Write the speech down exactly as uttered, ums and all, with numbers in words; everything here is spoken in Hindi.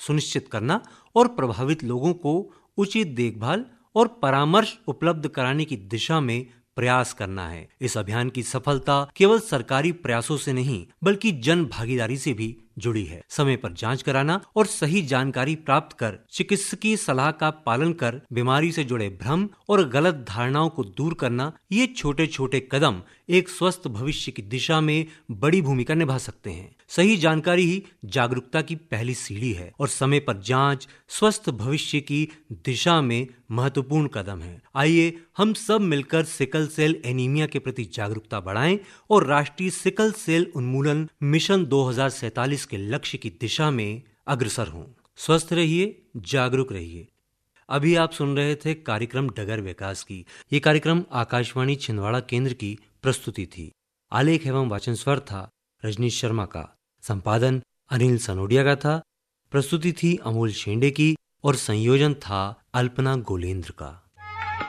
सुनिश्चित करना और प्रभावित लोगों को उचित देखभाल और परामर्श उपलब्ध कराने की दिशा में प्रयास करना है। इस अभियान की सफलता केवल सरकारी प्रयासों से नहीं बल्कि जन भागीदारी से भी जुड़ी है। समय पर जांच कराना और सही जानकारी प्राप्त कर चिकित्सकीय सलाह का पालन कर बीमारी से जुड़े भ्रम और गलत धारणाओं को दूर करना, ये छोटे छोटे कदम एक स्वस्थ भविष्य की दिशा में बड़ी भूमिका निभा सकते हैं। सही जानकारी ही जागरूकता की पहली सीढ़ी है और समय पर जांच स्वस्थ भविष्य की दिशा में महत्वपूर्ण कदम है। आइए हम सब मिलकर सिकल सेल एनीमिया के प्रति जागरूकता बढ़ाएं और राष्ट्रीय सिकल सेल उन्मूलन मिशन दो हज़ार सैंतालीस के लक्ष्य की दिशा में अग्रसर हों। स्वस्थ रहिए, जागरूक रहिए। अभी आप सुन रहे थे कार्यक्रम डगर विकास की। ये कार्यक्रम आकाशवाणी छिंदवाड़ा केंद्र की प्रस्तुति थी। आलेख एवं वाचन स्वर था रजनीश शर्मा का, संपादन अनिल सनोडिया का था, प्रस्तुति थी अमोल शेंडे की और संयोजन था अल्पना गोलेंद्र का।